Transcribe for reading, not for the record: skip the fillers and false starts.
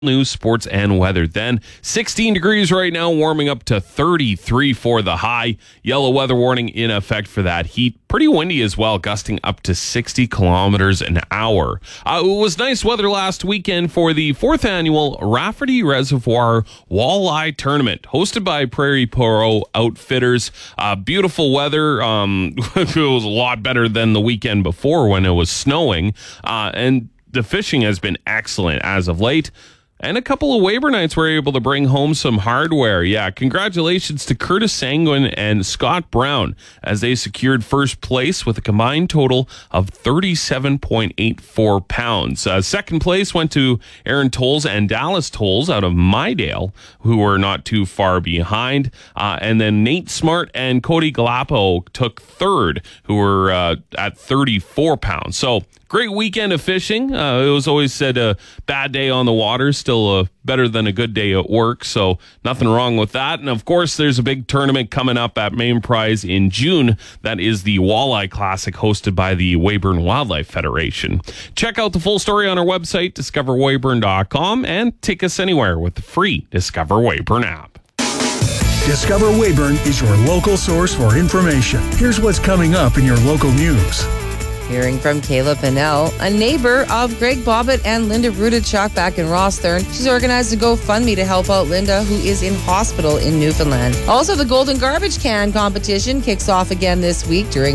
News, sports, and weather. Then 16 degrees right now, warming up to 33 for the high. Yellow weather warning in effect for that heat. Pretty windy as well, gusting up to 60 kilometers an hour. It was nice weather last weekend for the 4th annual Rafferty Reservoir Walleye Tournament, hosted by Prairie Pro Outfitters. Beautiful weather. It was a lot better than the weekend before when it was snowing. And the fishing has been excellent as of late. And a couple of Weyburnites were able to bring home some hardware. Yeah, congratulations to Curtis Sanguin and Scott Brown as they secured first place with a combined total of 37.84 pounds. Second place went to Aaron Tolles and Dallas Tolles out of Mydale, who were not too far behind. And then Nate Smart and Cody Galappo took third, who were at 34 pounds. So great weekend of fishing. It was always said a bad day on the water, still better than a good day at work. So nothing wrong with that. And of course, there's a big tournament coming up at Main Prize in June. That is the Walleye Classic hosted by the Weyburn Wildlife Federation. Check out the full story on our website, discoverweyburn.com, and take us anywhere with the free Discover Weyburn app. Discover Weyburn is your local source for information. Here's what's coming up in your local news. Hearing from Kayla Pinnell, a neighbor of Greg Bobbitt and Linda Rudachuk back in Rosthern. She's organized a GoFundMe to help out Linda, who is in hospital in Newfoundland. Also, the Golden Garbage Can competition kicks off again this week during